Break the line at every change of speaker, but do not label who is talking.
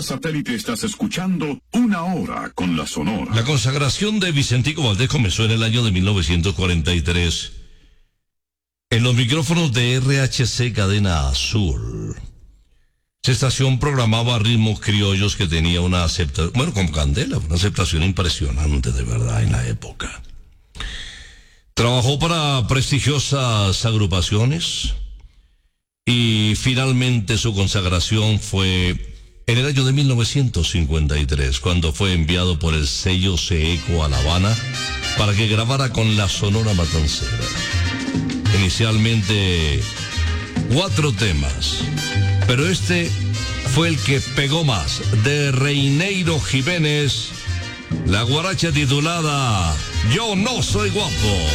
vía satélite estás escuchando Una Hora con la Sonora.
La consagración de Vicentico Valdés comenzó en el año de 1943 en los micrófonos de RHC Cadena Azul. Esta estación programaba ritmos criollos que tenía una aceptación, bueno, con Candela, una aceptación impresionante de verdad en la época. Trabajó para prestigiosas agrupaciones y finalmente su consagración fue en el año de 1953, cuando fue enviado por el sello Seeco a La Habana para que grabara con la Sonora Matancera. Inicialmente 4 temas, pero este fue el que pegó más, de Reineiro Jiménez, la guaracha titulada Yo no soy guapo.